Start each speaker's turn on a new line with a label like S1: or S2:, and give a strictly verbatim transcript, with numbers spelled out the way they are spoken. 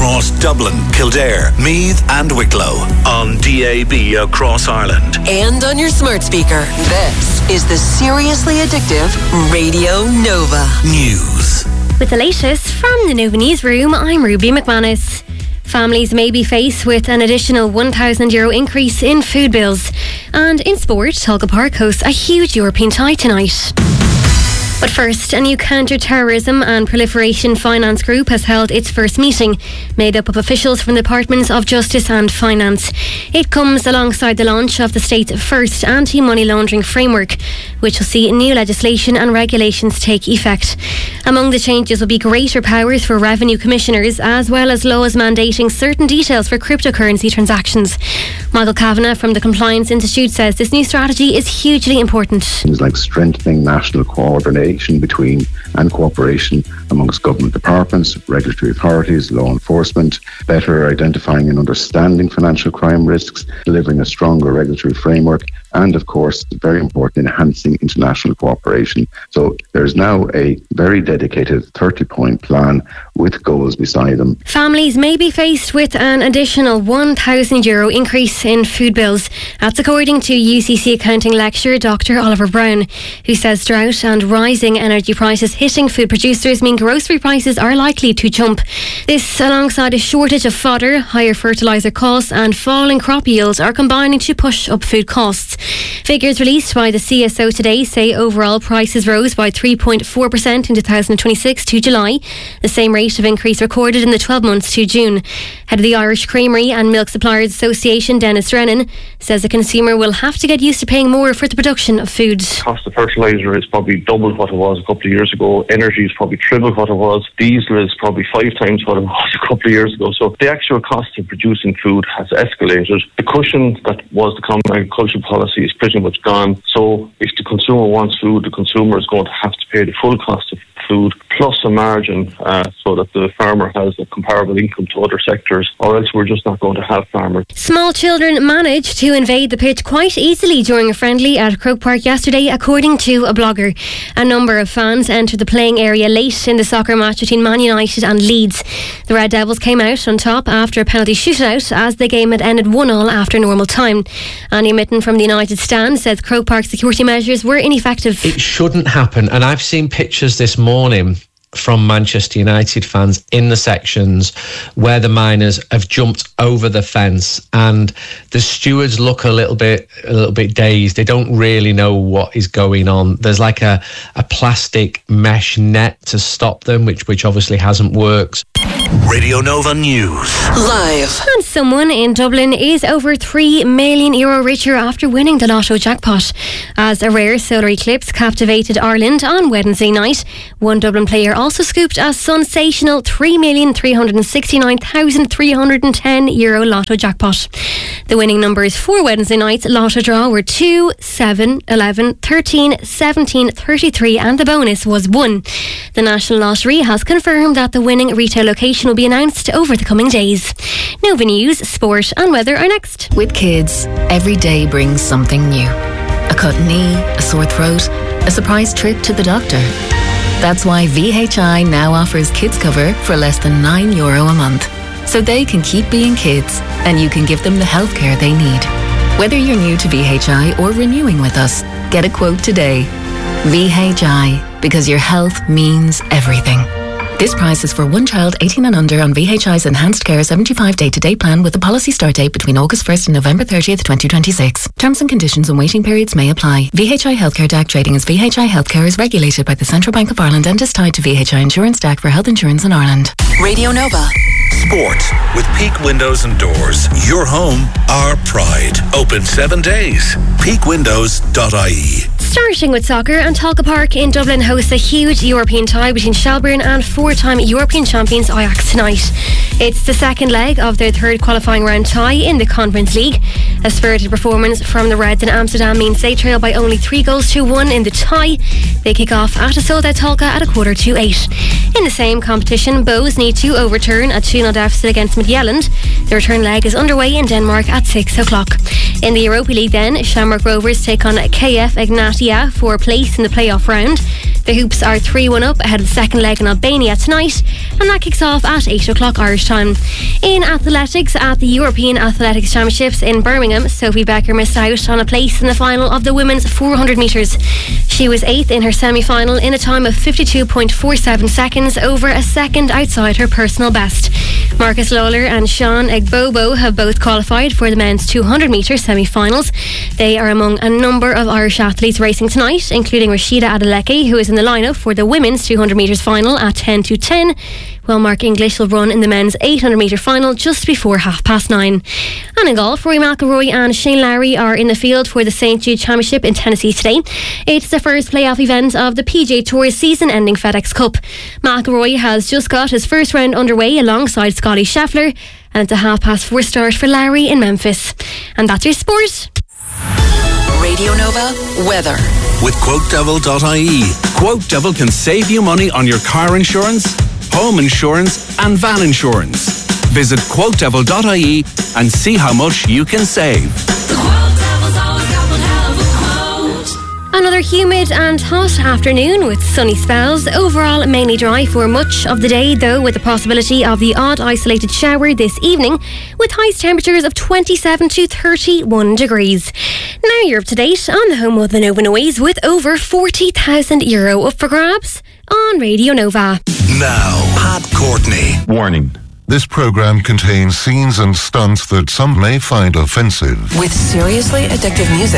S1: across Dublin, Kildare, Meath and Wicklow. On D A B across Ireland.
S2: And on your smart speaker. This is the Seriously Addictive Radio Nova
S1: News.
S3: With the latest from the Nova Newsroom, I'm Ruby McManus. Families may be faced with an additional one thousand euro increase in food bills. And in sport, Tulka Park hosts a huge European tie tonight. But first, a new counter-terrorism and proliferation finance group has held its first meeting, made up of officials from the Departments of Justice and Finance. It comes alongside the launch of the state's first anti-money laundering framework, which will see new legislation and regulations take effect. Among the changes will be greater powers for revenue commissioners, as well as laws mandating certain details for cryptocurrency transactions. Michael Kavanagh from the Compliance Institute says this new strategy is hugely important.
S4: Things like strengthening national coordination between and cooperation amongst government departments, regulatory authorities, law enforcement, better identifying and understanding financial crime risks, delivering a stronger regulatory framework, and of course, very important, enhancing international cooperation. So there's now a very dedicated thirty-point plan with goals beside them.
S3: Families may be faced with an additional one thousand euro increase in food bills. That's according to U C C accounting lecturer Doctor Oliver Brown, who says drought and rising energy prices hitting food producers mean grocery prices are likely to jump. This, alongside a shortage of fodder, higher fertiliser costs and falling crop yields, are combining to push up food costs. Figures released by the C S O today say overall prices rose by three point four percent in two thousand twenty-six to July, the same rate of increase recorded in the twelve months to June. Head of the Irish Creamery and Milk Suppliers Association, Dennis Drennan, says the consumer will have to get used to paying more for the production of food.
S5: The cost of fertiliser is probably double what it was a couple of years ago. Energy is probably triple what it was. Diesel is probably five times what it was a couple of years ago. So the actual cost of producing food has escalated. The cushion that was the Common Agricultural Policy is pretty much gone. So if the consumer wants food, the consumer is going to have to pay the full cost of food plus a margin uh, so that the farmer has a comparable income to other sectors, or else we're just not going to have farmers.
S3: Small children managed to invade the pitch quite easily during a friendly at Croke Park yesterday, according to a blogger. A number of fans entered the playing area late in the soccer match between Man United and Leeds. The Red Devils came out on top after a penalty shootout as the game had ended one all after normal time. Annie Mitten from the United stand said Croke Park security measures were ineffective.
S6: It shouldn't happen, and I've seen pictures this morning from Manchester United fans in the sections where the minors have jumped over the fence, and the stewards look a little bit a little bit dazed. They don't really know what is going on. There's like a, a plastic mesh net to stop them, which which obviously hasn't worked.
S1: Radio Nova News.
S2: Live.
S3: And someone in Dublin is over three million euro richer after winning the Lotto jackpot. As a rare solar eclipse captivated Ireland on Wednesday night, one Dublin player also scooped a sensational three million three hundred sixty-nine thousand three hundred ten euro Lotto jackpot. The winning numbers for Wednesday night's Lotto draw were two, seven, eleven, thirteen, seventeen, thirty-three and the bonus was one. The National Lottery has confirmed that the winning retail location will be announced over the coming days. Nova News, sport and weather are next.
S7: With kids, every day brings something new. A cut knee, a sore throat, a surprise trip to the doctor. That's why V H I now offers kids cover for less than nine euro a month. So they can keep being kids and you can give them the healthcare they need. Whether you're new to V H I or renewing with us, get a quote today. V H I, because your health means everything. This price is for one child eighteen and under on V H I's Enhanced Care seventy-five day-to-day plan with a policy start date between August first and November thirtieth, twenty twenty-six. Terms and conditions and waiting periods may apply. V H I Healthcare D A C trading as V H I Healthcare is regulated by the Central Bank of Ireland and is tied to V H I Insurance D A C for health insurance in Ireland.
S2: Radio Nova.
S1: Sport with Peak Windows and Doors. Your home, our pride. Open seven days. peak windows dot I E.
S3: Starting with soccer, and Tulka Park in Dublin hosts a huge European tie between Shelbourne and four-time European champions Ajax tonight. It's the second leg of their third qualifying round tie in the Conference League. A spirited performance from the Reds in Amsterdam means they trail by only three goals to one in the tie. They kick off at Asolda Tulka at a quarter to eight. In the same competition, Bows need to overturn a two nil deficit against Midtjylland. The return leg is underway in Denmark at six o'clock. In the Europa League then, Shamrock Rovers take on K F Ignatia for place in the playoff round. The Hoops are three one up ahead of the second leg in Albania tonight. and that kicks off at eight o'clock Irish time. In athletics, at the European Athletics Championships in Birmingham, Sophie Becker missed out on a place in the final of the women's four hundred metres. She was eighth in her semi-final in a time of fifty-two point four seven seconds, over a second outside her personal best. Marcus Lawler and Sean Egbobo have both qualified for the men's two hundred metre semi-finals. They are among a number of Irish athletes racing tonight, including Rashida Adeleke, who is in the lineup for the women's two hundred metres final at ten to ten, while Mark English will run in the men's eight hundred metre final just before half past nine. And in golf, Rory McIlroy and Shane Lowry are in the field for the Saint Jude Championship in Tennessee today. It's the first playoff event of the P G A Tour's season-ending FedEx Cup. McIlroy has just got his first round underway alongside Scotty Scheffler, and it's a half past four start for Lowry in Memphis. And that's your sport.
S2: Radio Nova weather.
S1: With quote devil dot I E.
S8: Quote Devil can save you money on your car insurance, home insurance and van insurance. Visit quote devil dot I E and see how much you can save.
S3: Another humid and hot afternoon with sunny spells. Overall mainly dry for much of the day, though with the possibility of the odd isolated shower this evening, with highest temperatures of twenty-seven to thirty-one degrees. Now you're up to date on the home of the Nova Noise, with over forty thousand euro up for grabs on Radio Nova.
S1: Now, Pat Courtney.
S9: Warning. This program contains scenes and stunts that some may find offensive.
S2: With seriously addictive music.